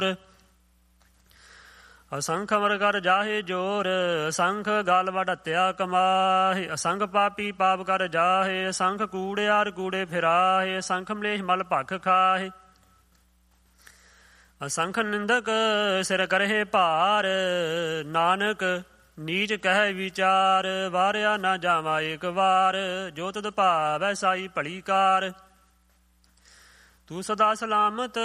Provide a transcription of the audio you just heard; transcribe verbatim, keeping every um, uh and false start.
ਅਸੰਖ ਅਮਰ ਕਰ ਜਾਹੇ ਜੋਰ, ਅਸੰਖ ਗਲ ਵਡ ਹੱਤਿਆ ਕਮਾਹੇ। ਅਸੰਖ ਪਾਪੀ ਪਾਪ ਕਰ ਜਾਹੇ, ਅਸੰਖ ਕੂੜਿਆਰ ਕੂੜੇ ਫਿਰਾਹੇ। ਅਸੰਖ ਮਲੇਸ਼ ਮਲ ਭਖ ਖਾਹੇ। ਅਸੰਖ ਨਿੰਦਕ ਸਿਰ ਕਰਹਿ ਭਾਰ, ਨਾਨਕ ਨੀਚ ਕਹਿ ਵਿਚਾਰ। ਵਾਰਿਆ ਨਾ ਜਾਵਾ ਏਕ ਵਾਰ, ਜੋ ਤਦ ਭਾਵੈ ਸਾਈ ਭਲੀ ਕਾਰ। ਤੂੰ ਸਦਾ ਸਲਾਮਤ